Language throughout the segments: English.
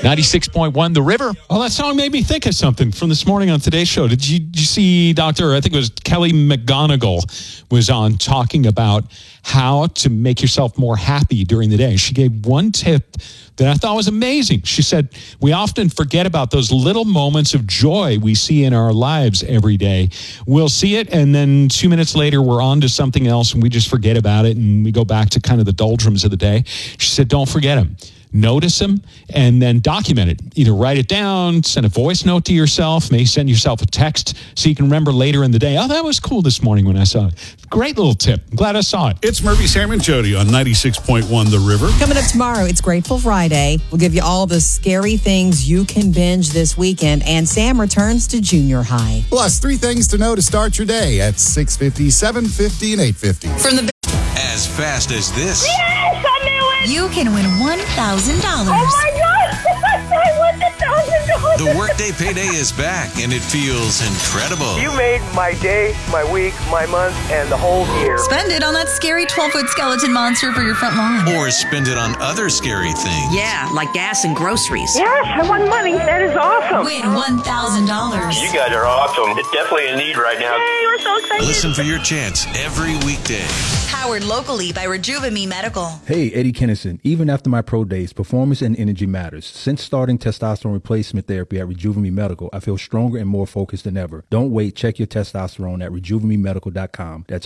96.1 The River. Oh, that song made me think of something from this morning on Today's Show. Did you see I think it was Kelly McGonigal was on talking about how to make yourself more happy during the day. She gave one tip that I thought was amazing. She said, we often forget about those little moments of joy we see in our lives every day. We'll see it, and then 2 minutes later, we're on to something else, and we just forget about it, and we go back to kind of the doldrums of the day. She said, don't forget them. Notice them, and then document it. Either write it down, send a voice note to yourself, maybe send yourself a text so you can remember later in the day, oh, that was cool this morning when I saw it. Great little tip. I'm glad I saw it. It's Murphy, Sam, and Jody on 96.1 The River. Coming up tomorrow, it's Grateful Friday. We'll give you all the scary things you can binge this weekend, and Sam returns to junior high. Plus, 3 things to know to start your day at 6:50, 7:50, and 8:50. From the As fast as this. Yes, I knew it! You can win $1,000. Oh my God! I won $1,000! The Workday Payday is back, and it feels incredible. You made my day, my week, my month, and the whole year. Spend it on that scary 12-foot skeleton monster for your front lawn. Or spend it on other scary things. Yeah, like gas and groceries. Yes, I won money. That is awesome. Win $1,000. You guys are awesome. It's definitely a need right now. Yay, we're so excited. Listen for your chance every weekday. Powered locally by Rejuvenme Medical. Hey, Eddie Kennison. Even after my pro days, performance and energy matters. Since starting testosterone replacement therapy at Rejuvenme Medical, I feel stronger and more focused than ever. Don't wait. Check your testosterone at RejuvemeMedical.com. That's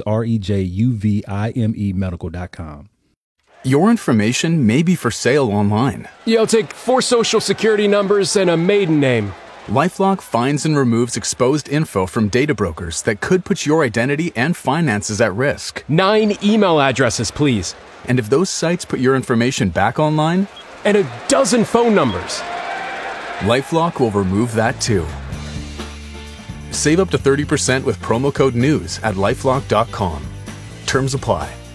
REJUVIME Medical.com. Your information may be for sale online. Yo, take 4 social security numbers and a maiden name. LifeLock finds and removes exposed info from data brokers that could put your identity and finances at risk. 9 email addresses, please. And if those sites put your information back online? And a dozen phone numbers. LifeLock will remove that too. Save up to 30% with promo code NEWS at LifeLock.com. Terms apply.